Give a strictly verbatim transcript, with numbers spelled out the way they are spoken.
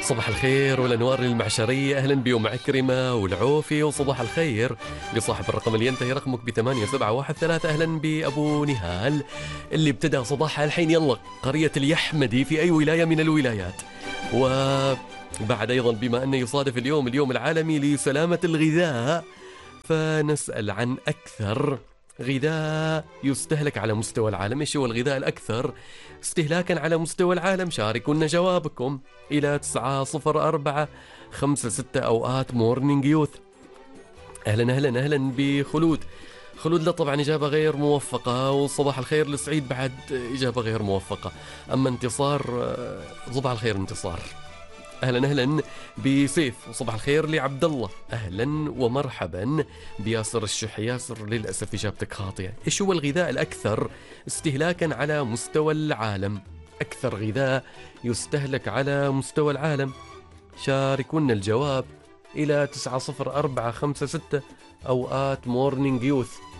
صباح الخير والأنوار المعشرية، أهلا بيوم عكرمة والعوفي، وصباح الخير بصاحب الرقم اللي ينتهي رقمك بثمانية سبعة واحد ثلاثة. أهلا بأبو نهال اللي ابتدأ صباحها الحين، يلا قرية اليحمدي في أي ولاية من الولايات. وبعد أيضا بما أنه يصادف اليوم اليوم العالمي لسلامة الغذاء، فنسأل عن أكثر غذاء يستهلك على مستوى العالم. ايش هو الغذاء الأكثر استهلاكا على مستوى العالم؟ شاركونا جوابكم إلى تسعة صفر أربعة خمسة ستة أوقات مورنينج يوث. أهلا أهلا أهلا بخلود. خلود لا طبعا إجابة غير موفقة، وصباح الخير لسعيد بعد إجابة غير موفقة. أما انتصار، صباح الخير انتصار. أهلا أهلا بسيف، وصباح الخير لعبد الله. أهلا ومرحبا بياسر الشح. ياسر للأسف إجابتك خاطئة. إيش هو الغذاء الأكثر استهلاكا على مستوى العالم؟ أكثر غذاء يستهلك على مستوى العالم، شاركونا الجواب إلى تسعة صفر أربعة خمسة ستة أوقات مورنينج يوث.